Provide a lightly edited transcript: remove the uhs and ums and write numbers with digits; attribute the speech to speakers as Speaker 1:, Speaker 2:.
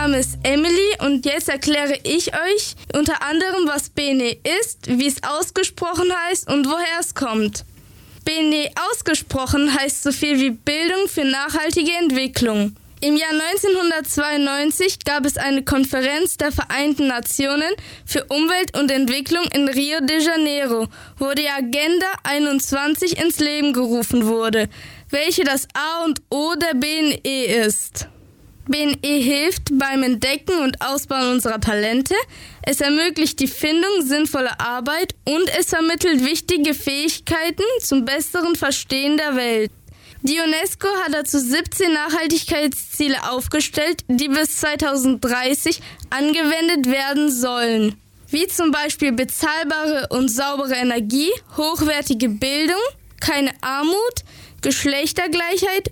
Speaker 1: Name ist Emily und jetzt erkläre ich euch unter anderem, was BNE ist, wie es ausgesprochen heißt und woher es kommt. BNE ausgesprochen heißt so viel wie Bildung für nachhaltige Entwicklung. Im Jahr 1992 gab es eine Konferenz der Vereinten Nationen für Umwelt und Entwicklung in Rio de Janeiro, wo die Agenda 21 ins Leben gerufen wurde, welche das A und O der BNE ist. BNE hilft beim Entdecken und Ausbauen unserer Talente, es ermöglicht die Findung sinnvoller Arbeit und es vermittelt wichtige Fähigkeiten zum besseren Verstehen der Welt. Die UNESCO hat dazu 17 Nachhaltigkeitsziele aufgestellt, die bis 2030 angewendet werden sollen, wie zum Beispiel bezahlbare und saubere Energie, hochwertige Bildung, keine Armut, Geschlechtergleichheit